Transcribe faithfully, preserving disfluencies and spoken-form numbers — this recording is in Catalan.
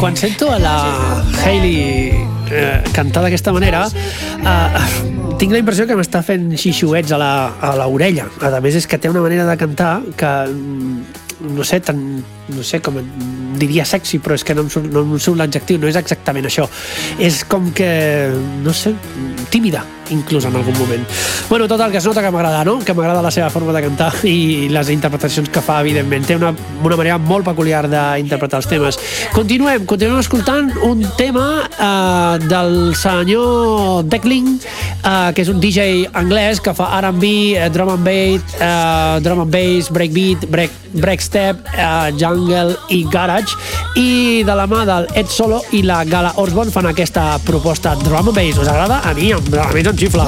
quan sento a la Hayley eh, cantar d'aquesta manera, eh, tinc la impressió que m'està fent xixuets a la, a l'orella. A més, és que té una manera de cantar que, no sé, tan, no sé com diria sexy, però és que no em surt, no em surt l'adjectiu, no és exactament això. És com que, no sé, tímida, inclús en algun moment. Bueno, tot el que es nota que m'agrada, no? Que m'agrada la seva forma de cantar i les interpretacions que fa, evidentment. Té una, una manera molt peculiar d'interpretar els temes. Continuem, continuem escoltant un tema eh, del senyor Decling, eh, que és un D J anglès que fa R and B, eh, drum and bass, eh, drum and bass, breakbeat, break, breakstep, eh, jungle i garage, i de la mà del Ed Solo i la Gala Osborne fan aquesta proposta drum and bass. Us agrada? A mi, a mi em xifla.